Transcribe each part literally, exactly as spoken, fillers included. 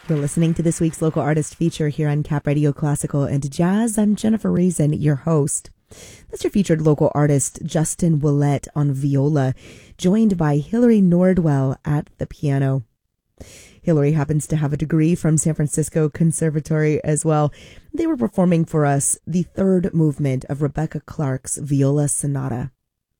You're listening to this week's Local Artist Feature here on Cap Radio Classical and Jazz. I'm Jennifer Raisin, your host. That's your featured local artist, Justin Ouellette, on viola, joined by Hilary Nordwell at the piano. Hilary happens to have a degree from San Francisco Conservatory as well. They were performing for us the third movement of Rebecca Clark's Viola Sonata.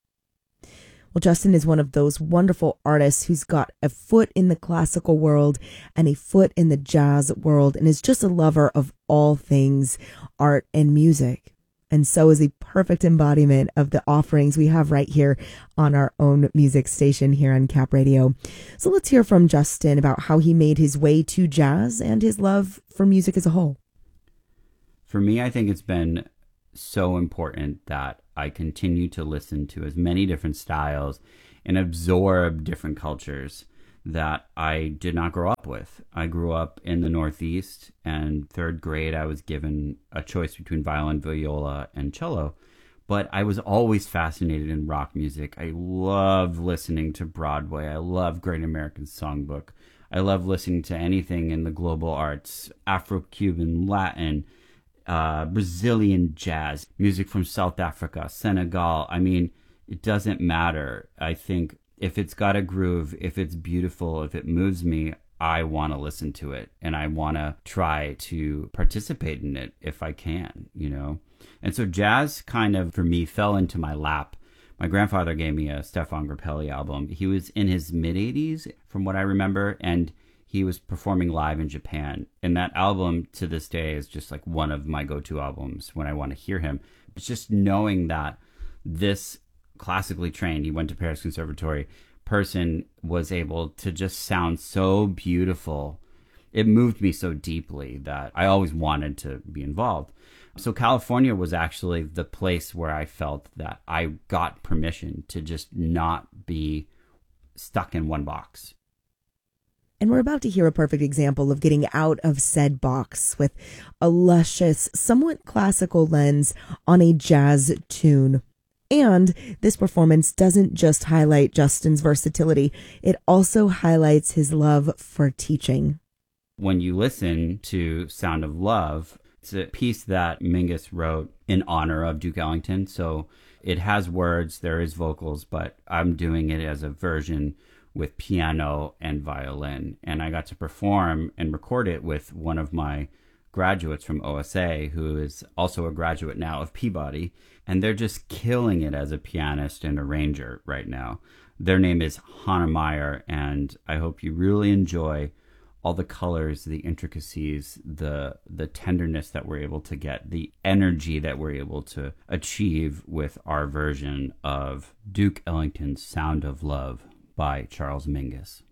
Well, Justin is one of those wonderful artists who's got a foot in the classical world and a foot in the jazz world and is just a lover of all things art and music. And so is a perfect embodiment of the offerings we have right here on our own music station here on Cap Radio. So let's hear from Justin about how he made his way to jazz and his love for music as a whole. For me, I think it's been so important that I continue to listen to as many different styles and absorb different cultures that I did not grow up with. I grew up in the Northeast, and third grade I was given a choice between violin, viola, and cello. But I was always fascinated in rock music. I love listening to Broadway. I love Great American Songbook. I love listening to anything in the global arts, Afro-Cuban, Latin, uh, Brazilian jazz, music from South Africa, Senegal. I mean, it doesn't matter. I think if it's got a groove, if it's beautiful, if it moves me, I want to listen to it. And I want to try to participate in it if I can, you know. And so jazz kind of, for me, fell into my lap. My grandfather gave me a Stefan Grappelli album. He was in his mid-eighties, from what I remember, and he was performing live in Japan. And that album, to this day, is just like one of my go-to albums when I want to hear him. It's just knowing that this classically trained, he went to Paris Conservatory, person was able to just sound so beautiful. It moved me so deeply that I always wanted to be involved. So California was actually the place where I felt that I got permission to just not be stuck in one box. And we're about to hear a perfect example of getting out of said box with a luscious, somewhat classical lens on a jazz tune. And this performance doesn't just highlight Justin's versatility, it also highlights his love for teaching. When you listen to Sound of Love, it's a piece that Mingus wrote in honor of Duke Ellington. So it has words, there is vocals, but I'm doing it as a version with piano and violin. And I got to perform and record it with one of my graduates from O S A, who is also a graduate now of Peabody, and they're just killing it as a pianist and arranger right now. Their name is Hannah Meyer, and I hope you really enjoy all the colors, the intricacies, the the tenderness that we're able to get, the energy that we're able to achieve with our version of Duke Ellington's Sound of Love by Charles Mingus.